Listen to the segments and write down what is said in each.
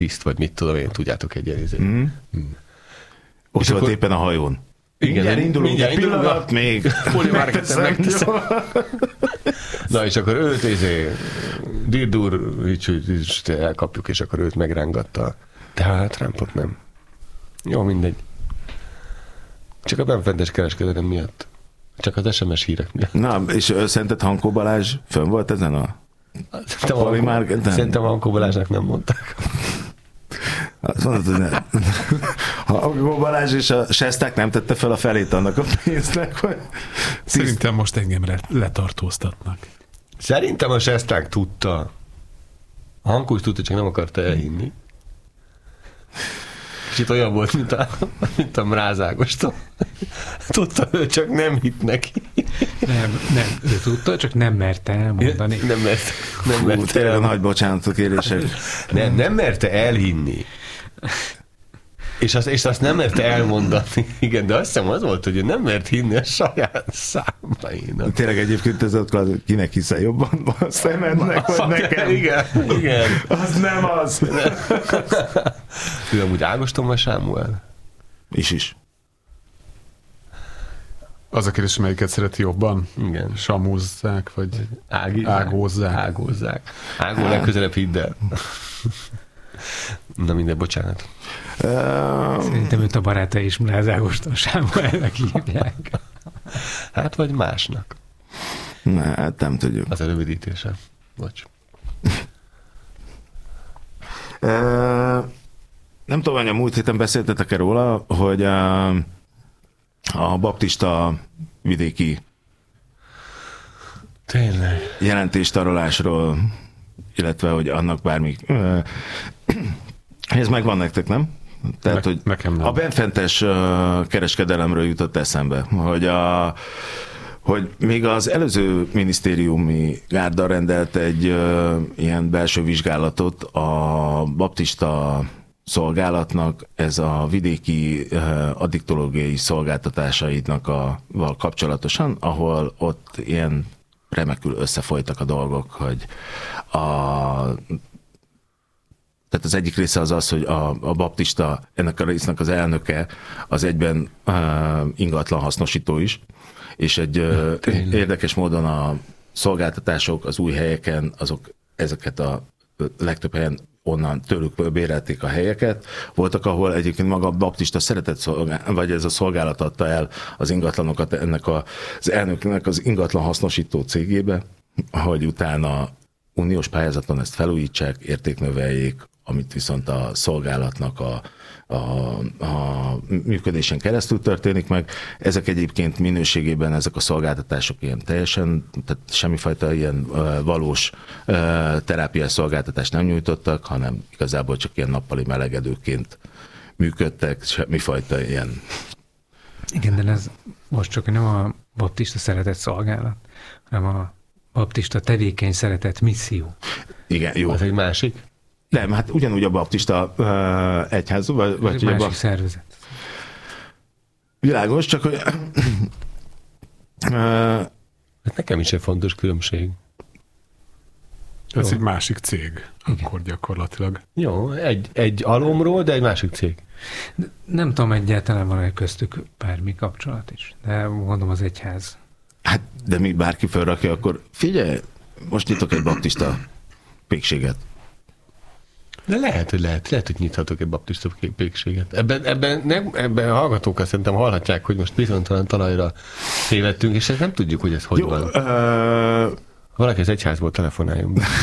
tiszt, vagy mit tudom én, tudjátok egyenlíteni. Mm. Ott volt éppen a hajón. Igen, mindjárt indulunk, egy pillanat még. Polimarketen megteszem. Na, és akkor őt Dirdur, elkapjuk, és akkor őt megrángatta. De hát Trumpot nem. Jó, mindegy. Csak a benfentes kereskedelem miatt. Csak az SMS hírek miatt. Na, és szerinted Hankó Balázs fönn volt ezen a Polimarketen? Szerintem Hankó Balázsnak nem mondták. Azt mondod, hogy nem. Hankó Balázs és a Sesták nem tette fel a felét annak a pénznek, hogy... Szerintem most engem letartóztatnak. Szerintem a Sesták tudta. A Hankó is tudta, csak nem akarta elhinni. És itt olyan volt, mint a Mrázágostól. Tudta, ő csak nem hitt neki. Nem, ő tudta, csak nem merte elmondani. Nem merte tényleg a nagy bocsánatok kérések. Nem merte elhinni. És azt nem merte elmondani. Igen, de azt hiszem az volt, hogy ő nem mert hinni a saját számainak. Tényleg egyébként ez ott kinek hiszel jobban? A szemednek, vagy nekem? Igen. Az nem az. Ő amúgy Ágoston vagy Sámuel? Is. Az a kérdés, melyiket szereti jobban? Igen. Samúzzák, vagy ágózzák? Ágó legközelebb hidd el. Na minden, bocsánat. Szerintem őt a barátai is Mráz Ágoston Sámuelnek hívják. Hát vagy másnak. Hát nem tudjuk. Az a rövidítése. Bocs. Nem tudom, hogy a múlt héten beszéltetek-e róla, hogy a baptista vidéki tényleg jelentéstárolásról, illetve hogy annak bármi... Ez megvan nektek, nem? Tehát, hogy nekem nem. A benfentes kereskedelemről jutott eszembe, hogy még az előző minisztériumi gárda rendelt egy ilyen belső vizsgálatot a baptista szolgálatnak, ez a vidéki addiktológiai szolgáltatásaidnak val kapcsolatosan, ahol ott ilyen remekül összefolytak a dolgok, hogy tehát az egyik része az, hogy a baptista, ennek a résznek az elnöke az egyben ingatlan hasznosító is, és egy érdekes módon a szolgáltatások az új helyeken, azok ezeket a legtöbb helyen onnan tőlük bérelték a helyeket. Voltak, ahol egyébként maga a baptista vagy ez a szolgálat adta el az ingatlanokat ennek az elnöknek az ingatlan hasznosító cégébe, hogy utána uniós pályázaton ezt felújítsák, értéknöveljék, amit viszont a szolgálatnak a működésen keresztül történik meg. Ezek egyébként minőségében ezek a szolgáltatások ilyen teljesen, tehát semmifajta ilyen valós terápiás szolgáltatást nem nyújtottak, hanem igazából csak ilyen nappali melegedőként működtek, semmifajta ilyen. Igen, de ez most csak nem a baptista szeretett szolgálat, hanem a baptista tevékeny szeretett misszió. Igen, jó. Az egy másik? Nem, hát ugyanúgy a baptista egyház, vagy egy másik szervezet. Világos, csak hogy... Hát nekem is egy fontos különbség. Ez egy másik cég, akkor gyakorlatilag. Jó, egy alomról, de egy másik cég. Nem tudom, egyáltalán van köztük bármi kapcsolat is, de mondom az egyház. Hát, de mi bárki felrakja, akkor figyelj, most nyitok egy baptista pékséget. De lehet, hogy nyithatok egy baptista pékséget. Ebben a hallgatók szerintem hallhatják, hogy most bizonytalan talajra tévedtünk, és ezt nem tudjuk, hogy ez hogy van. Valaki az egyházból telefonáljon be.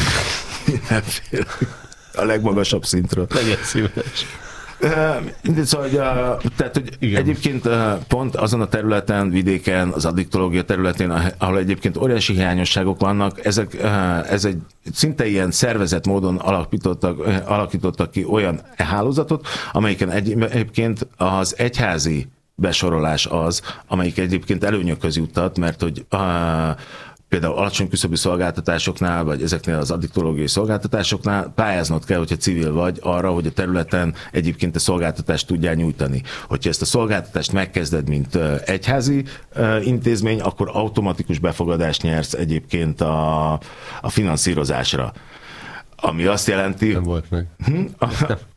A legmagasabb szintről. Legyen szíves. Szóval, tehát, hogy egyébként pont azon a területen, vidéken, az addiktológia területén, ahol egyébként óriási hiányosságok vannak, ez egy szinte ilyen szervezett módon alakítottak ki olyan hálózatot, amelyiken egyébként az egyházi besorolás az, amelyik egyébként előnyökhöz juttat, mert hogy például alacsony küszöbű szolgáltatásoknál, vagy ezeknél az addiktológiai szolgáltatásoknál pályáznod kell, hogyha civil vagy arra, hogy a területen egyébként a szolgáltatást tudjál nyújtani. Hogyha ezt a szolgáltatást megkezded, mint egyházi intézmény, akkor automatikus befogadást nyersz egyébként a finanszírozásra. Ami azt jelenti, Nem volt meg.